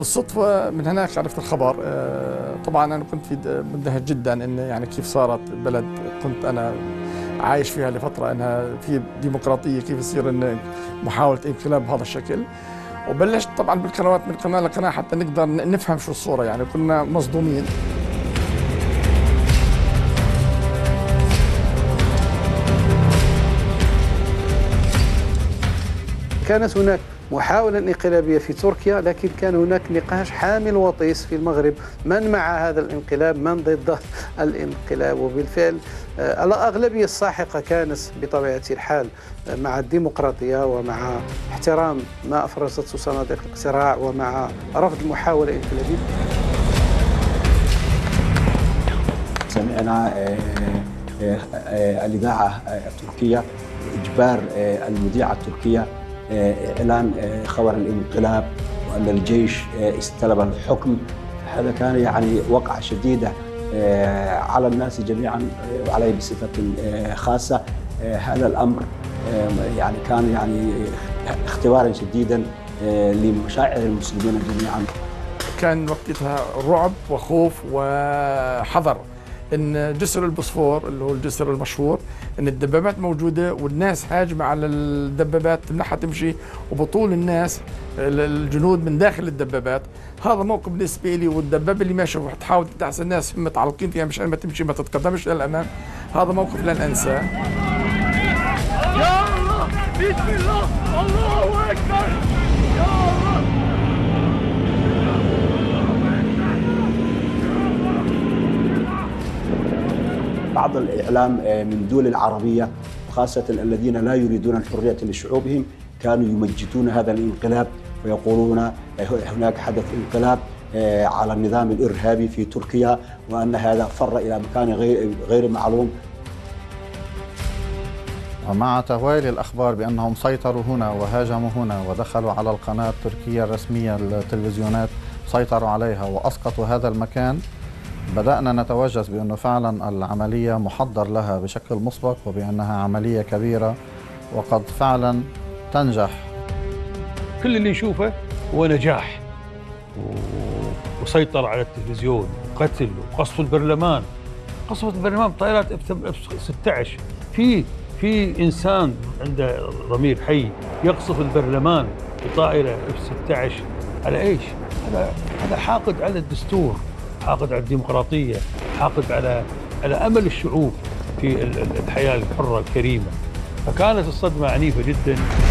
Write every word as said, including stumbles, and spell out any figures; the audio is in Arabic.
بالصدفة من هناك عرفت الخبر. طبعا أنا كنت في مندهش جدا إن يعني كيف صارت بلد كنت أنا عايش فيها لفترة إنها في ديمقراطية، كيف يصير إن محاولة انقلاب بهذا الشكل. وبلشت طبعا بالقنوات من قناة لقناة حتى نقدر نفهم شو الصورة، يعني كنا مصدومين. كانت هناك محاولة انقلابية في تركيا، لكن كان هناك نقاش حامل وطيس في المغرب، من مع هذا الانقلاب من ضد الانقلاب. وبالفعل الأغلبية الساحقة كانت بطبيعة الحال مع الديمقراطية ومع احترام ما أفرزته صناديق الاقتراع ومع رفض المحاولة الانقلابية. سمعنا الإذاعة التركية إجبار المذيعة التركية إعلان خبر الانقلاب وأن الجيش استلب الحكم. هذا كان يعني وقعة شديدة على الناس جميعا وعلي بصفة خاصة. هذا الأمر يعني كان يعني اختبارا شديدا لمشاعر المسلمين جميعا. كان وقتها رعب وخوف وحذر ان جسر البوسفور اللي هو الجسر المشهور ان الدبابات موجوده والناس هاجمه على الدبابات تمنعها تمشي، وبطول الناس الجنود من داخل الدبابات. هذا موقف بالنسبه لي، والدبابه اللي ماشيه وتحاول تدعس الناس متعلقين فيها مشان ما تمشي ما تتقدمش للامام. هذا موقف لن انساه. يا الله بسم الله الله اكبر يا الله. بعض الإعلام من الدول العربية خاصة الذين لا يريدون الحرية لشعوبهم كانوا يمجدون هذا الانقلاب ويقولون هناك حدث انقلاب على النظام الإرهابي في تركيا وأن هذا فر إلى مكان غير معلوم. ومع توالي الأخبار بأنهم سيطروا هنا وهاجموا هنا ودخلوا على القناة التركية الرسمية التلفزيونات، سيطروا عليها وأسقطوا هذا المكان، بدأنا نتوجس بأنه فعلا العملية محضر لها بشكل مسبق وبأنها عملية كبيرة وقد فعلا تنجح. كل اللي نشوفه هو نجاح وسيطر على التلفزيون وقتل وقصف البرلمان. قصف البرلمان بطائرات اف ستة عشر. في في إنسان عنده ضمير حي يقصف البرلمان بطائرة اف ستة عشر على ايش؟ هذا هذا حاقد على الدستور، حاقد على الديمقراطية، حاقد على على أمل الشعوب في الحياة الحرة الكريمة. فكانت الصدمة عنيفة جدا.